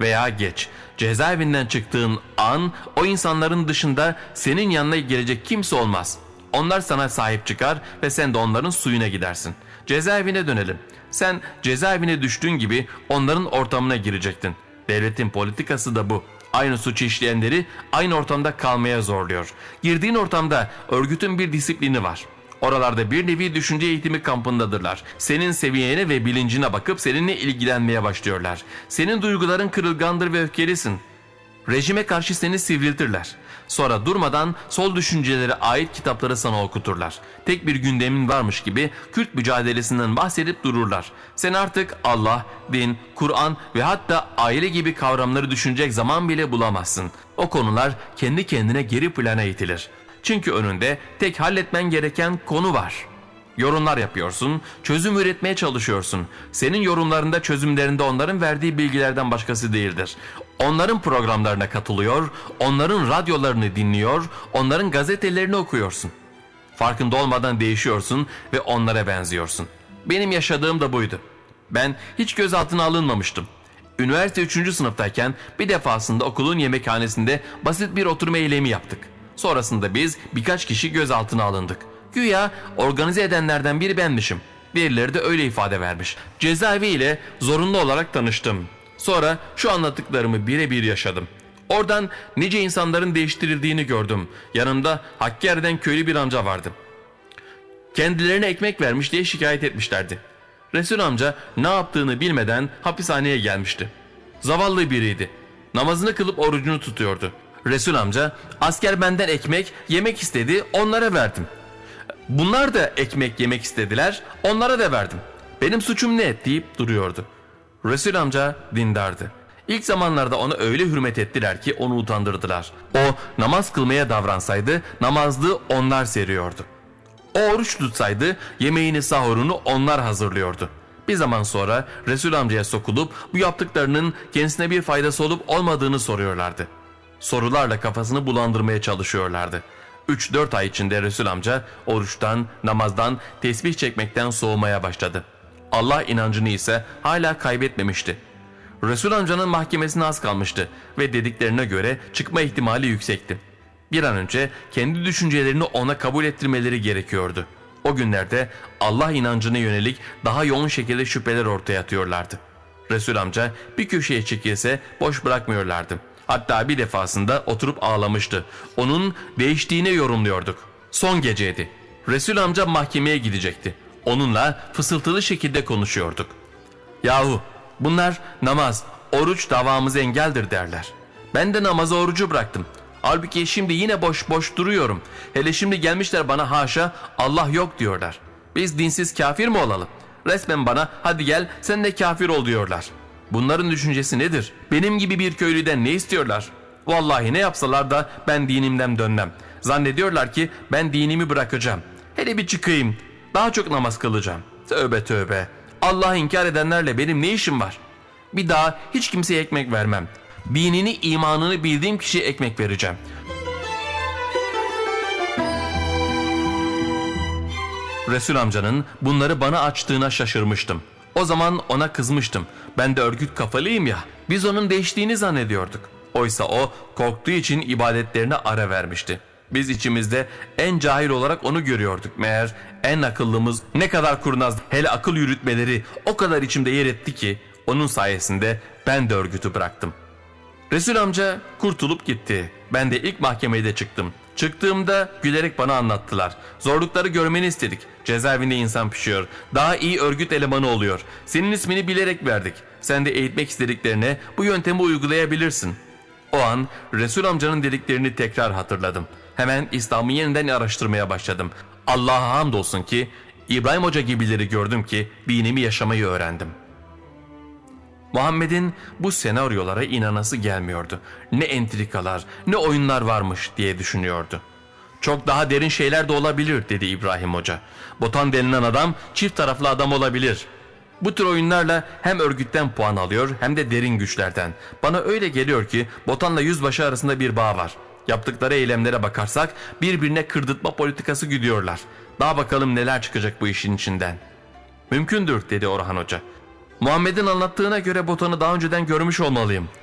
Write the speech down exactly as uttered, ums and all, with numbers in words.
veya geç. Cezaevinden çıktığın an o insanların dışında senin yanına gelecek kimse olmaz. Onlar sana sahip çıkar ve sen de onların suyuna gidersin. Cezaevine dönelim. Sen cezaevine düştüğün gibi onların ortamına girecektin. Devletin politikası da bu. Aynı suçu işleyenleri aynı ortamda kalmaya zorluyor. Girdiğin ortamda örgütün bir disiplini var. Oralarda bir nevi düşünce eğitimi kampındadırlar. Senin seviyene ve bilincine bakıp seninle ilgilenmeye başlıyorlar. Senin duyguların kırılgandır ve öfkelisin. Rejime karşı seni sivriltirler. Sonra durmadan sol düşüncelere ait kitapları sana okuturlar. Tek bir gündemin varmış gibi Kürt mücadelesinden bahsedip dururlar. Sen artık Allah, din, Kur'an ve hatta aile gibi kavramları düşünecek zaman bile bulamazsın. O konular kendi kendine geri plana itilir. Çünkü önünde tek halletmen gereken konu var. Yorumlar yapıyorsun, çözüm üretmeye çalışıyorsun. Senin yorumlarında, çözümlerinde onların verdiği bilgilerden başkası değildir. Onların programlarına katılıyor, onların radyolarını dinliyor, onların gazetelerini okuyorsun. Farkında olmadan değişiyorsun ve onlara benziyorsun. Benim yaşadığım da buydu. Ben hiç gözaltına alınmamıştım. Üniversite üçüncü sınıftayken bir defasında okulun yemekhanesinde basit bir oturma eylemi yaptık. Sonrasında biz birkaç kişi gözaltına alındık. Güya organize edenlerden biri benmişim. Birileri de öyle ifade vermiş. Cezaevi ile zorunlu olarak tanıştım. Sonra şu anlattıklarımı birebir yaşadım. Oradan nice insanların değiştirildiğini gördüm. Yanımda Hakkari'den köylü bir amca vardı. Kendilerine ekmek vermiş diye şikayet etmişlerdi. Resul amca ne yaptığını bilmeden hapishaneye gelmişti. Zavallı biriydi. Namazını kılıp orucunu tutuyordu. Resul amca, asker benden ekmek yemek istedi, onlara verdim. Bunlar da ekmek yemek istediler, onlara da verdim. Benim suçum ne deyip duruyordu. Resul amca dindardı. İlk zamanlarda ona öyle hürmet ettiler ki onu utandırdılar. O namaz kılmaya davransaydı namazlığı onlar seriyordu. O oruç tutsaydı yemeğini, sahurunu onlar hazırlıyordu. Bir zaman sonra Resul amcaya sokulup bu yaptıklarının kendisine bir faydası olup olmadığını soruyorlardı. Sorularla kafasını bulandırmaya çalışıyorlardı. üç dört ay içinde Resul amca oruçtan, namazdan, tesbih çekmekten soğumaya başladı. Allah inancını ise hala kaybetmemişti. Resul amcanın mahkemesine az kalmıştı ve dediklerine göre çıkma ihtimali yüksekti. Bir an önce kendi düşüncelerini ona kabul ettirmeleri gerekiyordu. O günlerde Allah inancına yönelik daha yoğun şekilde şüpheler ortaya atıyorlardı. Resul amca bir köşeye çekilse boş bırakmıyorlardı. Hatta bir defasında oturup ağlamıştı. Onun değiştiğine yorumluyorduk. Son geceydi. Resul amca mahkemeye gidecekti. Onunla fısıltılı şekilde konuşuyorduk. Yahu bunlar namaz, oruç davamıza engeldir derler. Ben de namazı, orucu bıraktım. Halbuki şimdi yine boş boş duruyorum. Hele şimdi gelmişler bana haşa Allah yok diyorlar. Biz dinsiz kafir mi olalım? Resmen bana hadi gel sen de kafir ol diyorlar. Bunların düşüncesi nedir? Benim gibi bir köylüden ne istiyorlar? Vallahi ne yapsalar da ben dinimden dönmem. Zannediyorlar ki ben dinimi bırakacağım. Hele bir çıkayım. Daha çok namaz kılacağım. Tövbe tövbe. Allah'ı inkar edenlerle benim ne işim var? Bir daha hiç kimseye ekmek vermem. Dinini, imanını bildiğim kişiye ekmek vereceğim. Resul amcanın bunları bana açtığına şaşırmıştım. O zaman ona kızmıştım. Ben de örgüt kafalıyım ya. Biz onun değiştiğini zannediyorduk. Oysa o korktuğu için ibadetlerine ara vermişti. Biz içimizde en cahil olarak onu görüyorduk. Meğer en akıllımız, ne kadar kurnaz, hele akıl yürütmeleri o kadar içimde yer etti ki onun sayesinde ben de örgütü bıraktım. Resul amca kurtulup gitti. Ben de ilk mahkemeye de çıktım. Çıktığımda gülerek bana anlattılar. Zorlukları görmeni istedik. Cezaevinde insan pişiyor. Daha iyi örgüt elemanı oluyor. Senin ismini bilerek verdik. Sen de eğitmek istediklerine bu yöntemi uygulayabilirsin. O an Resul amcanın dediklerini tekrar hatırladım. Hemen İslam'ı yeniden araştırmaya başladım. Allah'a hamdolsun ki İbrahim Hoca gibileri gördüm ki dinimi yaşamayı öğrendim. Muhammed'in bu senaryolara inanası gelmiyordu. Ne entrikalar, ne oyunlar varmış diye düşünüyordu. Çok daha derin şeyler de olabilir dedi İbrahim Hoca. Botan denilen adam çift taraflı adam olabilir. Bu tür oyunlarla hem örgütten puan alıyor hem de derin güçlerden. Bana öyle geliyor ki Botan'la Yüzbaşı arasında bir bağ var. Yaptıkları eylemlere bakarsak birbirine kırdırtma politikası güdüyorlar. Daha bakalım neler çıkacak bu işin içinden. Mümkündür dedi Orhan Hoca. Muhammed'in anlattığına göre Botan'ı daha önceden görmüş olmalıyım.